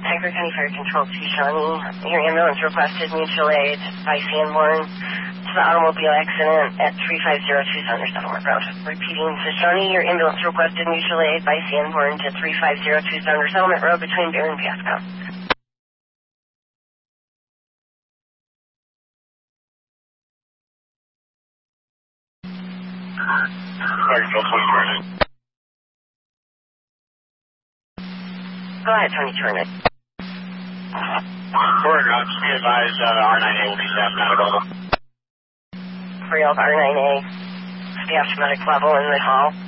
Tiger County Fire Control to Shawnee. Your ambulance requested mutual aid by Sanborn to the automobile accident at 3502 Thunder Settlement Road. Repeating to Shawnee, your ambulance requested mutual aid by Sanborn to 3502 Thunder Settlement Road between Bear and Pasco. Go ahead, Tony Turner. Oregon, be advised, R9A will be staffed not available. For y'all, R9A, staffed medic level in the hall.